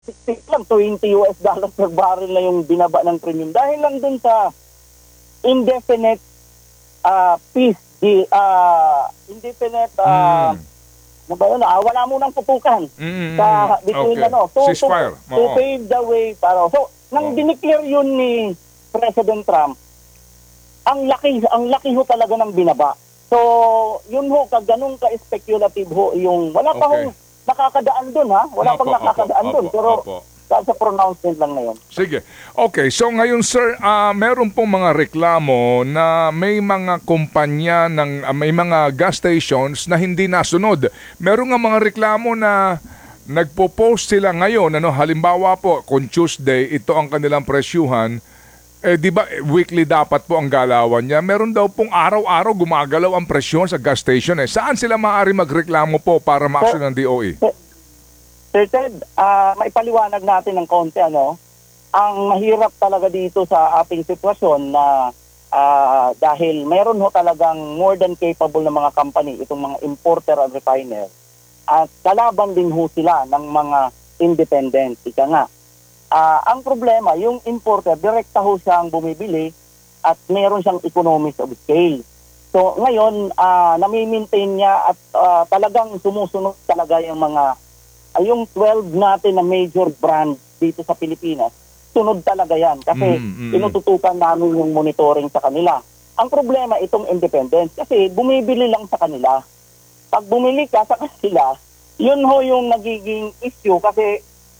60 lang, $20 per barrel na yung binaba ng premium. Dahil lang dun sa indefinite peace, indefinite, ano ba yun, wala munang putukan sa between, ceasefire. To pave the way. So, nang dineclare yun ni President Trump, ang laki ho talaga ng binaba. So, yun ho, ganun ka-speculative ho, yung wala pa hong nakakadaan dun, ha? Wala pang nakakadaan dun. Pero, sa pronouncement lang na yun. Sige. Okay, so ngayon sir, meron pong mga reklamo na may mga kumpanya may mga gas stations na hindi nasunod. Meron nga mga reklamo na nagpo-post sila ngayon, halimbawa po, kung Tuesday, ito ang kanilang presyuhan, di ba weekly dapat po ang galawan niya? Meron daw pong araw-araw gumagalaw ang presyon sa gas station. Saan sila maaari magreklamo po para ma-action ng DOE? Sir Ted, may paliwanag natin ng konti, ang mahirap talaga dito sa ating sitwasyon na dahil mayroon ho talagang more than capable na mga company, itong mga importer at refiner, at kalaban din ho sila ng mga independent. Ika nga, ang problema, yung importer, direkta ho siyang bumibili at mayroon siyang economies of scale. So ngayon, nami-maintain niya at talagang sumusunod talaga yung yung 12 natin na major brand dito sa Pilipinas, sunod talaga yan kasi tinututukan namin yung monitoring sa kanila. Ang problema itong independent kasi bumibili lang sa kanila. Pag bumili ka sa kanila, yun ho yung nagiging issue kasi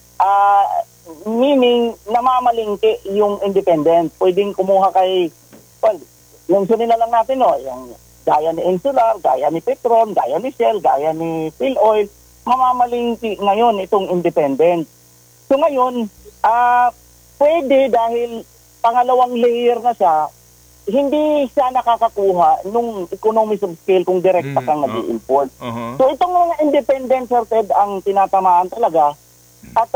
meaning namamalingki yung independent. Pwedeng kumuha mentionin na lang natin yung gaya ni Insular, gaya ni Petron, gaya ni Shell, gaya ni Phil Oil, mamamalingki ngayon itong independent. So ngayon, pwede dahil pangalawang layer na siya, hindi siya nakakakuha nung economies of scale kung direkta kang nag-i-import. So itong mga independent certed ang tinatamaan talaga at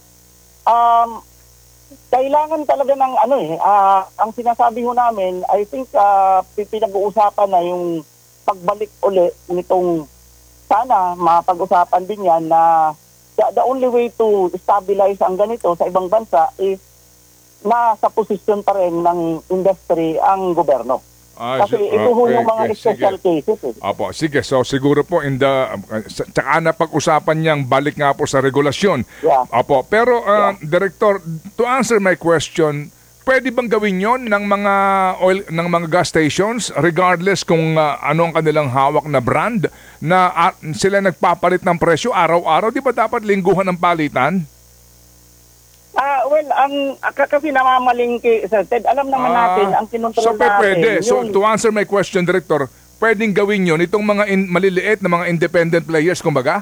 kailangan talaga ng ang sinasabi ho namin, I think pinag-uusapan na yung pagbalik uli nitong sana mapag-usapan din yan na the only way to stabilize ang ganito sa ibang bansa is nasa posisyon pa rin ng industry ang gobyerno. Kasi ito ho yung mga special cases. Opo, sige. So siguro po tsaka na pag-usapan niyang balik nga po sa regulasyon. Yeah. Opo, pero Director, to answer my question, pwede bang gawin yon ng mga gas stations regardless kung ano ang kanilang hawak na brand na sila nagpapalit ng presyo araw-araw? Di ba dapat lingguhan ng palitan? Kasi namamalingki, Sir Ted, alam naman natin, ang kinontrol natin. Pwede. So, to answer my question, Director, pwedeng gawin yon itong mga maliliit na mga independent players, kumbaga?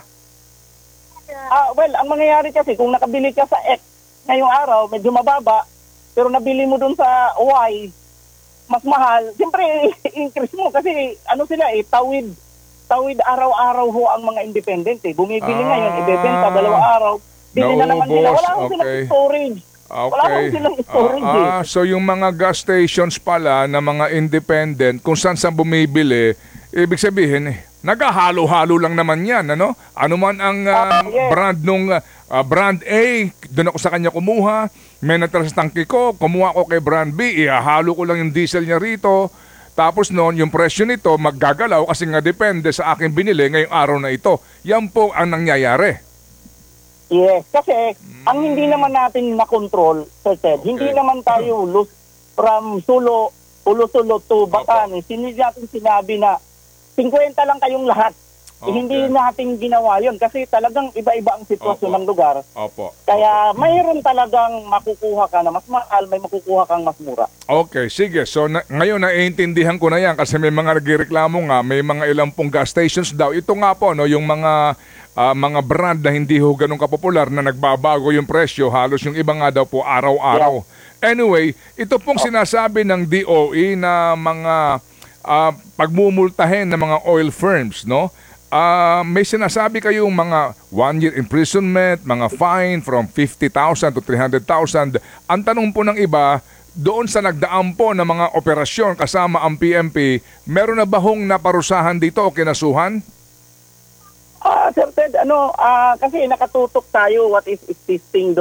Ang mangyayari kasi, kung nakabili ka sa X ngayong araw, medyo mababa, pero nabili mo dun sa Y, mas mahal, siyempre, increase mo kasi, sila tawid araw-araw ho ang mga independent. Bumibili ngayon, ibebenta, 2 araw, hindi na naman nila. Wala akong silang storage. Wala akong silang storage. So yung mga gas stations pala na mga independent, kung saan bumibili, ibig sabihin, naghahalo-halo lang naman yan, ano? Ano man ang brand nung brand A, doon ako sa kanya kumuha, may natira sa tangke ko, kumuha ko kay brand B, ihahalo ko lang yung diesel niya rito, tapos noon yung presyo nito maggagalaw kasi nga depende sa aking binili ngayong araw na ito. Yan po ang nangyayari. Yes, kasi ang hindi naman natin na-control, Sir Ted, hindi naman tayo from Sulo to Batanes, hindi natin sinabi na 50 lang kayong lahat. Hindi natin ginawa yun kasi talagang iba-iba ang sitwasyon ng lugar. Kaya mayroon talagang makukuha ka na mas mahal, may makukuha kang mas mura. Okay, sige. So ngayon naiintindihan ko na yan kasi may mga nagreklamo nga, may mga ilang pong gas stations daw. Ito nga po, yung mga brand na hindi ho ganun kapopular na nagbabago yung presyo, halos yung iba nga daw po araw-araw. Anyway, ito pong sinasabi ng DOE na mga pagmumultahin ng mga oil firms, no? May sinasabi kayong mga 1-year imprisonment, mga fine from 50,000 to 300,000. Ang tanong po ng iba, doon sa nagdaan po ng mga operasyon kasama ang PNP, meron na ba hong naparusahan dito o kinasuhan? Sir Ted, kasi nakatutok tayo what is existing